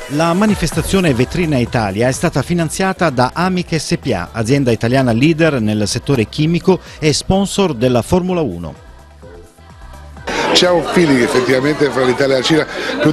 La manifestazione Vetrina Italia è stata finanziata da Amic SpA, azienda italiana leader nel settore chimico e sponsor della Formula 1. C'è un feeling effettivamente fra l'Italia e la Cina